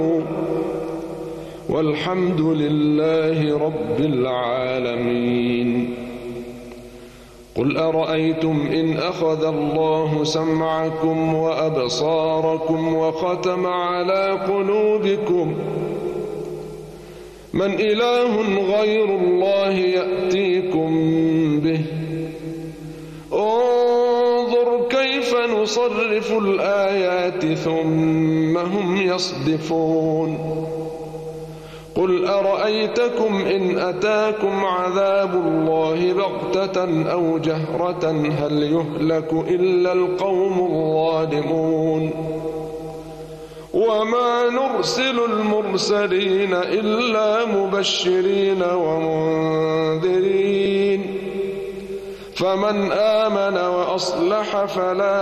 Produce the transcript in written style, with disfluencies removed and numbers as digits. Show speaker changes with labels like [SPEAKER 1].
[SPEAKER 1] والحمد لله رب العالمين. قل أرأيتم إن أخذ الله سمعكم وأبصاركم وختم على قلوبكم من إله غير الله يأتيكم به؟ انظر كيف نصرف الآيات ثم هم يصدفون. قل أرأيتكم إن أتاكم عذاب الله بغتة أو جهرة هل يهلك إلا القوم الظالمون؟ وما نرسل المرسلين إلا مبشرين ومنذرين، فمن آمن وأصلح فلا